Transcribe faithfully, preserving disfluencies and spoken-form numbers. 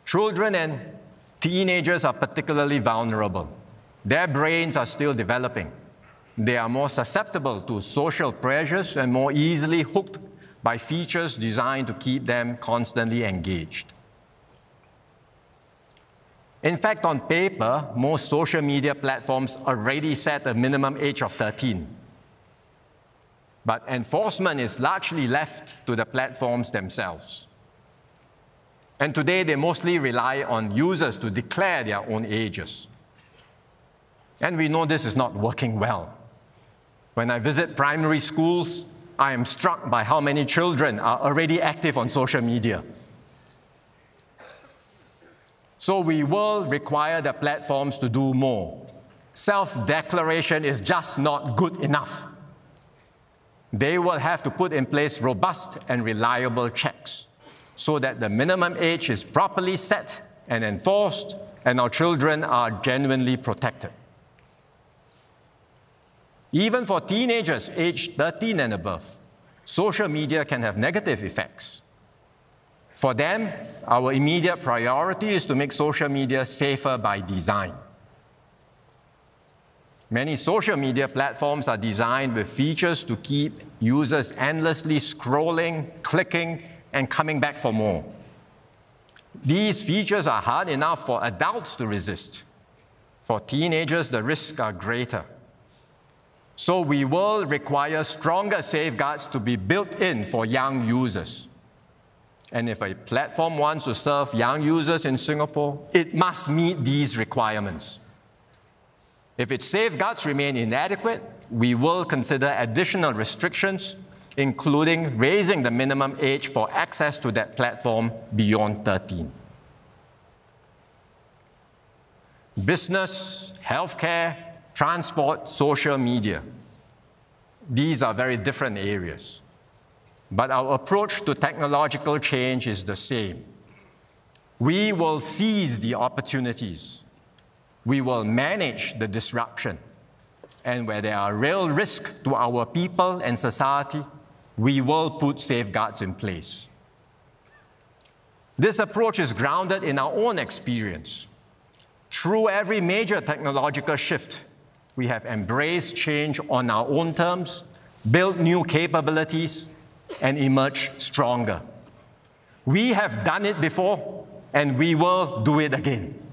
Children and teenagers are particularly vulnerable. Their brains are still developing. They are more susceptible to social pressures and more easily hooked by features designed to keep them constantly engaged. In fact, on paper, most social media platforms already set a minimum age of thirteen. But enforcement is largely left to the platforms themselves. And today, they mostly rely on users to declare their own ages. And we know this is not working well. When I visit primary schools, I am struck by how many children are already active on social media. So we will require the platforms to do more. Self-declaration is just not good enough. They will have to put in place robust and reliable checks so that the minimum age is properly set and enforced, and our children are genuinely protected. Even for teenagers aged thirteen and above, social media can have negative effects. For them, our immediate priority is to make social media safer by design. Many social media platforms are designed with features to keep users endlessly scrolling, clicking, and coming back for more. These features are hard enough for adults to resist. For teenagers, the risks are greater. So we will require stronger safeguards to be built in for young users. And if a platform wants to serve young users in Singapore, it must meet these requirements. If its safeguards remain inadequate, we will consider additional restrictions, including raising the minimum age for access to that platform beyond thirteen. Business, healthcare, transport, social media. These are very different areas. But our approach to technological change is the same. We will seize the opportunities. We will manage the disruption. And where there are real risks to our people and society, we will put safeguards in place. This approach is grounded in our own experience. Through every major technological shift, we have embraced change on our own terms, built new capabilities, and emerged stronger. We have done it before, and we will do it again.